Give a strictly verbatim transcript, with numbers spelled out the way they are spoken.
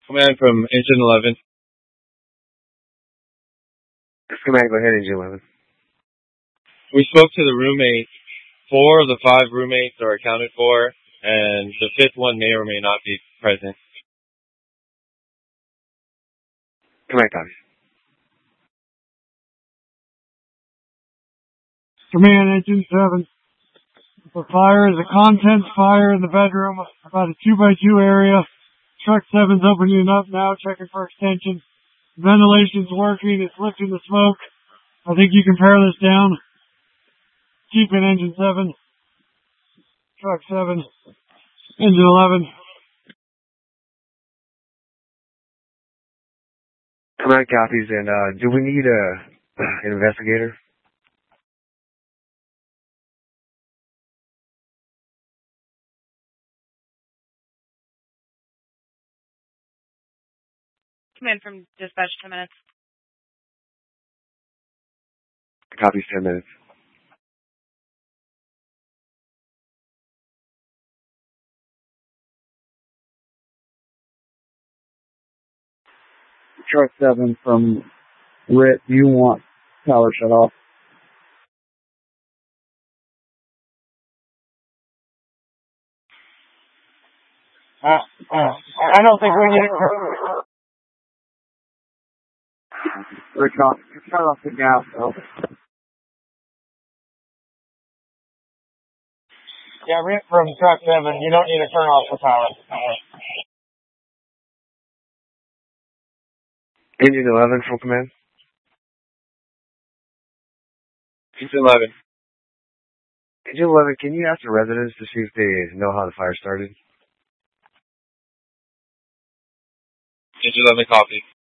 Command from Engine eleven. Command, go ahead, Engine eleven. We spoke to the roommates. Four of the five roommates are accounted for, and the fifth one may or may not be present. Command, copy. Command, Engine seven. The fire is a contents fire in the bedroom, about a two by two area. Truck seven's opening up now, checking for extension. Ventilation's working, it's lifting the smoke. I think you can pare this down. Keep it, Engine seven. Truck seven. Engine eleven. Command copies, and uh, do we need a, an investigator? Command from dispatch, ten minutes. Copies, ten minutes. Truck seven from R I T, you want power shut off. Uh, uh, I don't think we need it. Rick, off, shut off the gas, though. Yeah, R I T from truck seven, you don't need to turn off the power. Engine eleven, full command. Engine eleven. Engine eleven, can you ask the residents to see if they know how the fire started? Engine eleven, copy.